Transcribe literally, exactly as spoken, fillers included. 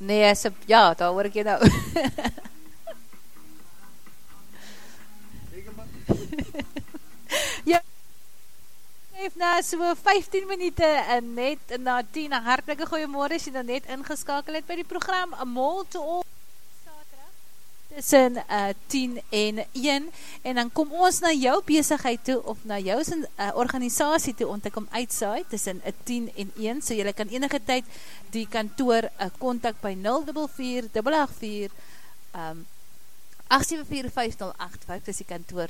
Nee, as, ja, daar hoor ek jy nou. Ja, heeft na so vyftien minute en net na tien, hartelike goeiemorgen, as jy dan net ingeskakel het by die program, A Mall to All, tussen uh, tien en een, en dan kom ons na jou besigheid toe, of na jou uh, organisasie toe, om te kom uitsaai, tussen uh, tien en een, so jylle kan enige tyd die kantoor uh, contact by nul vier vier agt agt vier um, agt sewe vier vyf nul agt vyf, dis die kantoor